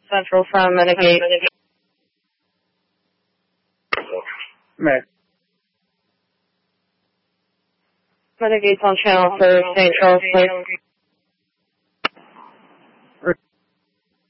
Central from Mitigate. Mitigate's on channel for St. Charles, please.